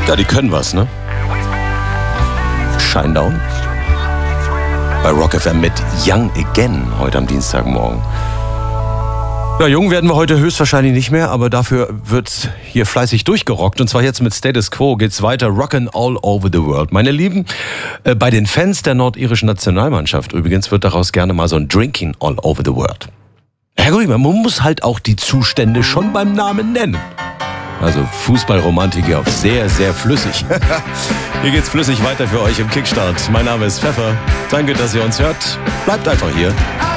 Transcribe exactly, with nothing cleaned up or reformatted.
Ja, die können was, ne? Shinedown. Bei Rock F M mit Young Again, heute am Dienstagmorgen. Ja, jung werden wir heute höchstwahrscheinlich nicht mehr, aber dafür wird hier fleißig durchgerockt. Und zwar jetzt mit Status Quo geht's weiter. Rockin' all over the world. Meine Lieben, äh, bei den Fans der nordirischen Nationalmannschaft übrigens wird daraus gerne mal so ein Drinking all over the world. Ja gut, man muss halt auch die Zustände schon beim Namen nennen. Also Fußballromantik auf sehr, sehr flüssig. Hier geht's flüssig weiter für euch im Kickstart. Mein Name ist Pfeffer. Danke, dass ihr uns hört. Bleibt einfach hier.